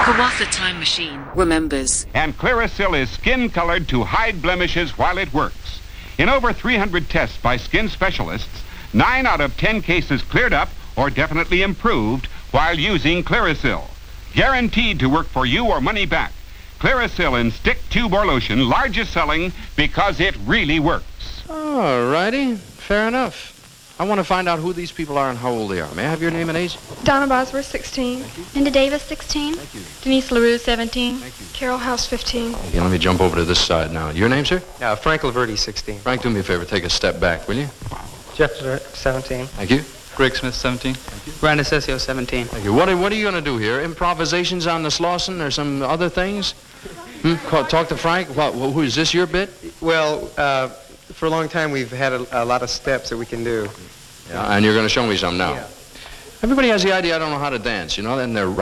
Kawasa Time Machine remembers. And Clearasil is skin-colored to hide blemishes while it works. In over 300 tests by skin specialists, 9 out of 10 cases cleared up or definitely improved while using Clearasil. Guaranteed to work for you or money back. Clearasil in stick, tube, or lotion, largest selling because it really works. All righty. Fair enough. I want to find out who these people are and how old they are. May I have your name and age? Donna Bosworth, 16. Linda Davis, 16. Thank you. Denise LaRue, 17. Thank you. Carol House, 15. Okay, let me jump over to this side now. Your name, sir? Frank Laverty, 16. Frank, do me a favor. Take a step back, will you? Jeff, 17. Thank you. Greg Smith, 17. Brandon Sessio, 17. Thank you. What are you going to do here? Improvisations on the Slauson or some other things? Talk to Frank? Who is this, your bit? Well, for a long time we've had a lot of steps that we can do. Yeah, and you're going to show me some now. Yeah. Everybody has the idea I don't know how to dance, you know, and they're